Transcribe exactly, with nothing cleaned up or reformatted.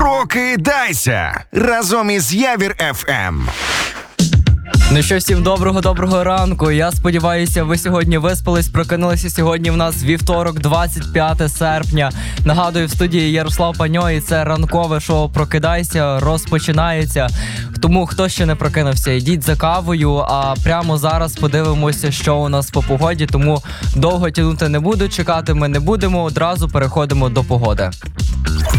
Прокидайся разом із Явір еф ем. Ну що, всім доброго-доброго ранку. Я сподіваюся, ви сьогодні виспались, прокинулися. Сьогодні в нас вівторок, двадцять п'яте серпня. Нагадую, в студії Ярослав Паньо, і це ранкове шоу «Прокидайся» розпочинається. Тому, хто ще не прокинувся, йдіть за кавою, а прямо зараз подивимося, що у нас по погоді. Тому довго тягнути не буду, чекати ми не будемо, одразу переходимо до погоди.